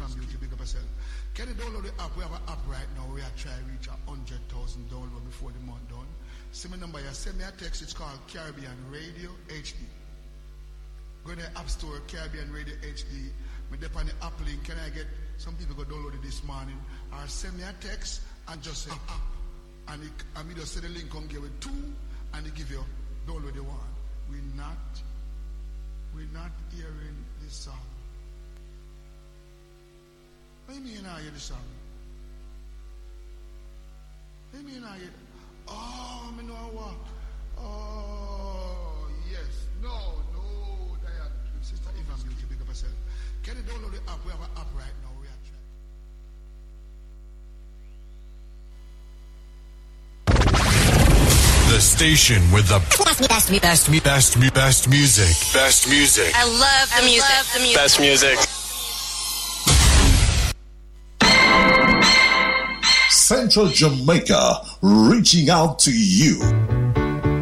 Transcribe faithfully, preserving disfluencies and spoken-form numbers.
Evan Beauty, big up yourself. Can you download the app? We have an app right now. We are trying to reach a hundred thousand download before the month done. Send me number. You send me a text. It's called Caribbean Radio H D. Go to the App Store, Caribbean Radio H D. Me dip on the app link. Can I get some people go download it this morning? Or send me a text and just say app. And it, and me just say the link come give it two, and it give you download the one. We're not, we're not hearing this song. What do you mean I hear the song? What do you mean I hear? Oh, me know what? Oh, yes. No, no. Diane, Sister Evan Beauty, big up herself. Can you download the app? We have an app right now. We are trying. The station with the best, best, best, best, best, best music. Best music. I love the I music. Love the music. Best music. Central Jamaica, reaching out to you.